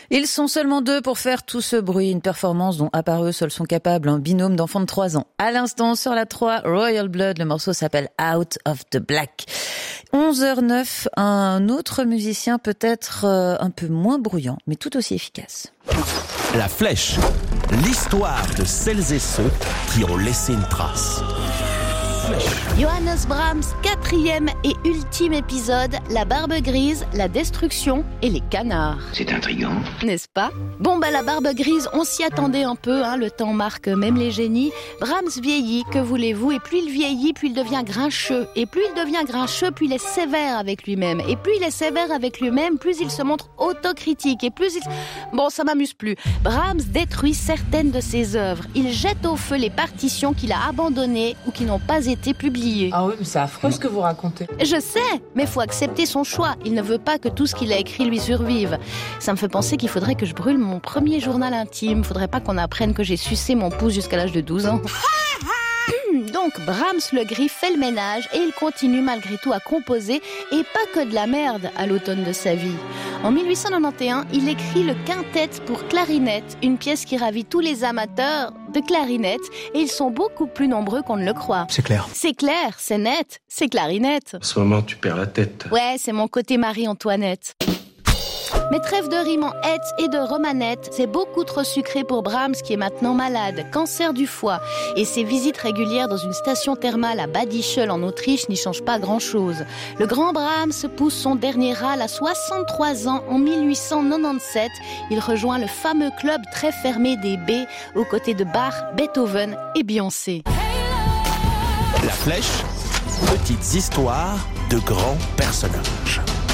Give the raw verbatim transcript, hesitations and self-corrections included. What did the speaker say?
Ils sont seulement deux pour faire tout ce bruit, une performance dont à part eux seuls sont capables un binôme d'enfants de trois ans. À l'instant, sur la trois, Royal Blood, le morceau s'appelle Out of the Black. onze heures neuf, un autre musicien peut-être euh, un peu moins bruyant, mais tout aussi efficace. La Flèche, l'histoire de celles et ceux qui ont laissé une trace. Johannes Brahms, quatrième et ultime épisode, la barbe grise, la destruction et les canards. C'est intriguant. N'est-ce pas ? Bon bah la barbe grise, on s'y attendait un peu, hein, le temps marque même les génies. Brahms vieillit, que voulez-vous ? Et plus il vieillit, plus il devient grincheux. Et plus il devient grincheux, plus il est sévère avec lui-même. Et plus il est sévère avec lui-même, plus il se montre autocritique. Et plus il... Bon, ça m'amuse plus. Brahms détruit certaines de ses œuvres. Il jette au feu les partitions qu'il a abandonnées ou qui n'ont pas été publié. Ah oui, mais c'est affreux ce que vous racontez. Je sais, mais faut accepter son choix. Il ne veut pas que tout ce qu'il a écrit lui survive. Ça me fait penser qu'il faudrait que je brûle mon premier journal intime. Faudrait pas qu'on apprenne que j'ai sucé mon pouce jusqu'à l'âge de douze ans. Donc Brahms le Gris fait le ménage et il continue malgré tout à composer et pas que de la merde à l'automne de sa vie. En dix-huit cent quatre-vingt-onze, il écrit le quintet pour clarinette, une pièce qui ravit tous les amateurs de clarinette et ils sont beaucoup plus nombreux qu'on ne le croit. C'est clair. C'est clair, c'est net, c'est clarinette. En ce moment, tu perds la tête. Ouais, c'est mon côté Marie-Antoinette. Mais trêve de rime en hête et de romanette, c'est beaucoup trop sucré pour Brahms qui est maintenant malade, cancer du foie. Et ses visites régulières dans une station thermale à Bad Ischl en Autriche n'y changent pas grand-chose. Le grand Brahms pousse son dernier râle à soixante-trois ans en dix-huit cent quatre-vingt-dix-sept. Il rejoint le fameux club très fermé des B aux côtés de Bach, Beethoven et Beyoncé. La Flèche, petites histoires de grands personnages.